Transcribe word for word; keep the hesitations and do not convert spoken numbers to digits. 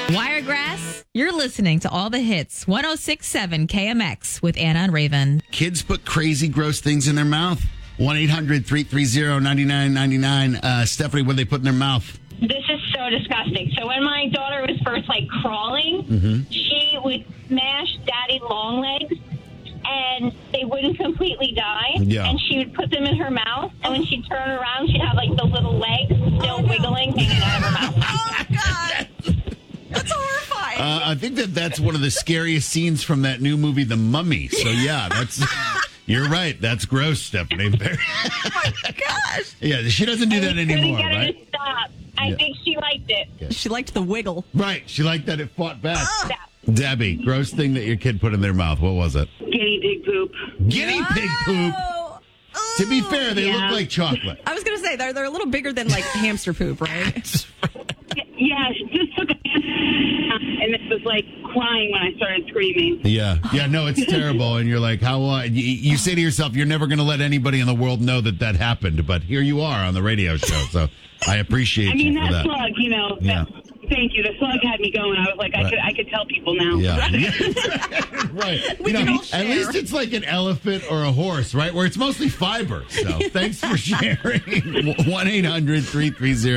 Wiregrass, you're listening to all the hits. one oh six point seven K M X with Anna and Raven. Kids put crazy, gross things in their mouth. one eight hundred three three zero nine nine nine nine. Uh, Stephanie, what do they put in their mouth? This is so disgusting. So when my daughter was first, like, crawling, Mm-hmm. she would smash daddy long legs, and they wouldn't completely die. Yeah. And she would put them in her mouth, and when she'd turn around, she'd have, like, the little legs still oh, wiggling, hanging out of her mouth. Oh, God. That's horrifying. Uh, I think that that's one of the scariest scenes from that new movie, The Mummy. So, yeah, that's... You're right. That's gross, Stephanie. Oh, my gosh. Yeah, she doesn't do that I anymore, couldn't get her right? to stop. I Yeah. think she liked it. Yeah. She liked the wiggle. Right. She liked that it fought back. Yeah. Debbie, gross thing that your kid put in their mouth. What was it? Guinea pig poop. Guinea pig poop. Oh. To be fair, they Yeah. look like chocolate. I was going to say, they're, they're a little bigger than, like, hamster poop, right? Yeah, she just took a and it was like crying when I started screaming. Yeah. Yeah, no, it's terrible. And you're like, how, uh, you, you say to yourself, you're never going to let anybody in the world know that that happened. But here you are on the radio show. So I appreciate I mean, you for that that. slug, you know. Yeah. That, thank you. The slug had me going. I was like, I Right. could I could tell people now. Yeah. Right. We You can know, all at share. least it's like an elephant or a horse, right? Where it's mostly fiber. So thanks for sharing. one eight hundred three three zero